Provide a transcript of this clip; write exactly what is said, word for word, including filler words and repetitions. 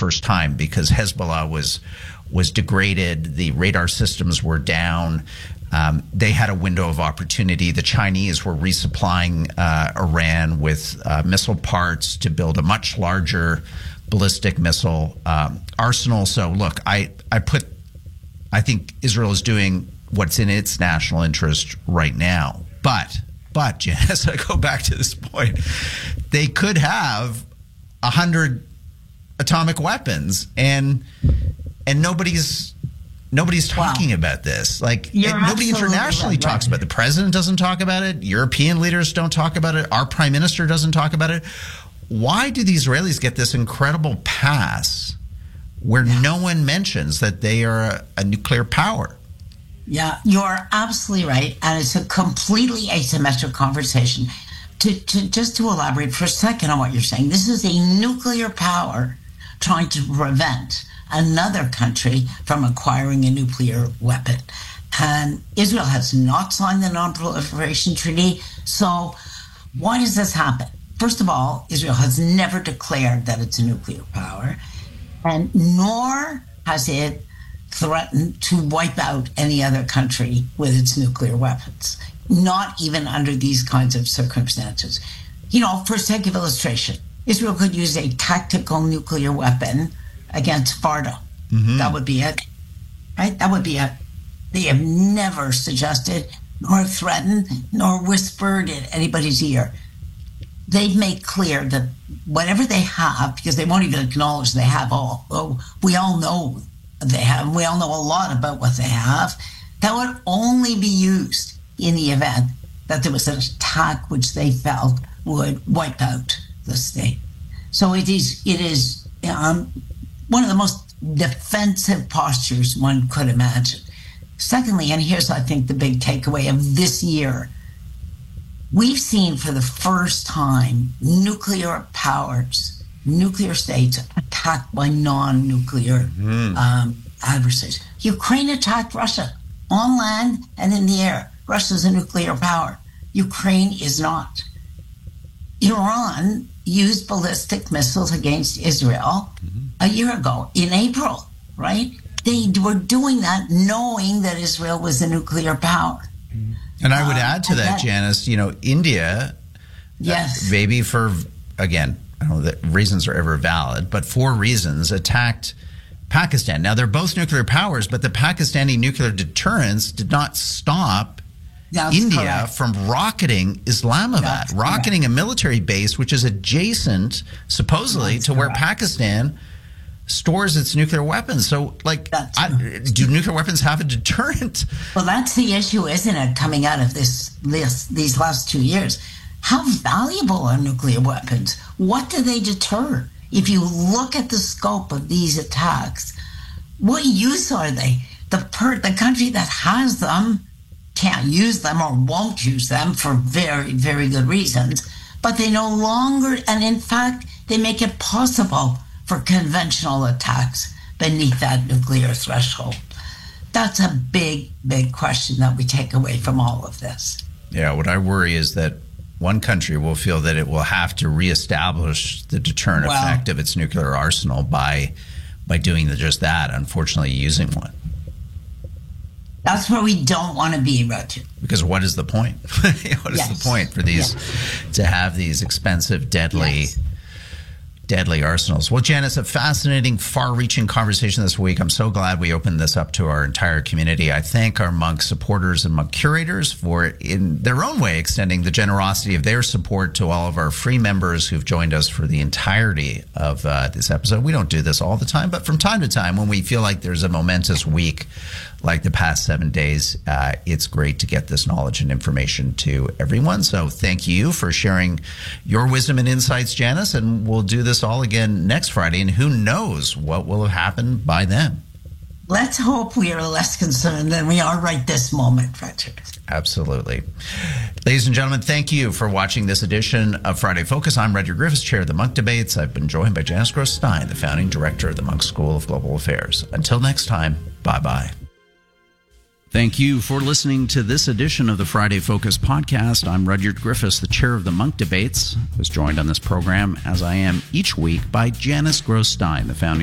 first time because Hezbollah was was degraded. The radar systems were down. Um, they had a window of opportunity. The Chinese were resupplying uh, Iran with uh, missile parts to build a much larger ballistic missile um, arsenal. So, look, I, I put, I think Israel is doing what's in its national interest right now. But, but, Janice, I go back to this point. They could have a hundred atomic weapons, and and nobody's. Nobody's talking wow. about this. Like, it, nobody internationally right, talks right. about it. The president doesn't talk about it. European leaders don't talk about it. Our prime minister doesn't talk about it. Why do the Israelis get this incredible pass where yeah. no one mentions that they are a, a nuclear power? Yeah, you're absolutely right. And it's a completely asymmetric conversation. To, to Just to elaborate for a second on what you're saying, this is a nuclear power trying to prevent another country from acquiring a nuclear weapon. And Israel has not signed the Non-Proliferation Treaty. So why does this happen? First of all, Israel has never declared that it's a nuclear power, and nor has it threatened to wipe out any other country with its nuclear weapons, not even under these kinds of circumstances. You know, for sake of illustration, Israel could use a tactical nuclear weapon against Fardo. Mm-hmm. That would be it, right? That would be it. They have never suggested, nor threatened, nor whispered in anybody's ear. They've made clear that whatever they have, because they won't even acknowledge they have all, oh, we all know they have, we all know a lot about what they have, that would only be used in the event that there was an attack which they felt would wipe out the state. So it is, it is, um, one of the most defensive postures one could imagine. Secondly, and here's, I think, the big takeaway of this year, we've seen for the first time nuclear powers, nuclear states attacked by non-nuclear mm. um, adversaries. Ukraine attacked Russia on land and in the air. Russia's a nuclear power. Ukraine is not. Iran used ballistic missiles against Israel mm-hmm. a year ago in April, right? They were doing that knowing that Israel was a nuclear power. And I would um, add to that, that, Janice, you know, India, yes, uh, maybe for, again, I don't know that reasons are ever valid, but for reasons attacked Pakistan. Now, they're both nuclear powers, but the Pakistani nuclear deterrence did not stop That's India correct. from rocketing Islamabad, That's rocketing correct. a military base which is adjacent, supposedly, That's to correct. where Pakistan stores its nuclear weapons. So, like, I, do nuclear weapons have a deterrent? Well, that's the issue, isn't it, coming out of this, this these last two years? How valuable are nuclear weapons? What do they deter? If you look at the scope of these attacks, what use are they? The per, the country that has them can't use them or won't use them for very, very good reasons, but they no longer, and in fact, they make it possible for conventional attacks beneath that nuclear threshold. That's a big, big question that we take away from all of this. Yeah, what I worry is that one country will feel that it will have to reestablish the deterrent well, effect of its nuclear arsenal by by doing the, just that, unfortunately using one. That's where we don't want to be, Roger. Because what is the point? What is yes. the point for these yes. to have these expensive, deadly, yes. deadly arsenals? Well, Janice, a fascinating, far-reaching conversation this week. I'm so glad we opened this up to our entire community. I thank our Munk supporters and Munk curators for, in their own way, extending the generosity of their support to all of our free members who've joined us for the entirety of uh, this episode. We don't do this all the time, but from time to time, when we feel like there's a momentous week like the past seven days, uh, it's great to get this knowledge and information to everyone. So thank you for sharing your wisdom and insights, Janice, and we'll do this all again next Friday, and who knows what will have happened by then. Let's hope we are less concerned than we are right this moment, Frederick. Absolutely. Ladies and gentlemen, thank you for watching this edition of Friday Focus. I'm Rudyard Griffiths, chair of the Munk Debates. I've been joined by Janice Gross-Stein, the founding director of the Munk School of Global Affairs. Until next time, bye-bye. Thank you for listening to this edition of the Friday Focus podcast. I'm Rudyard Griffiths, the chair of the Munk Debates. I was joined on this program, as I am each week, by Janice Gross-Stein, the founding